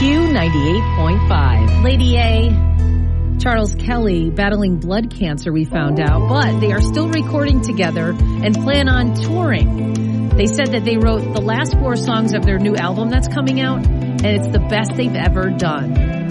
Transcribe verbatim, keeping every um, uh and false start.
Q ninety-eight point five. Lady A, Charles Kelly battling blood cancer, we found out, but they are still recording together and plan on touring. They said that they wrote the last four songs of their new album that's coming out, and it's the best they've ever done.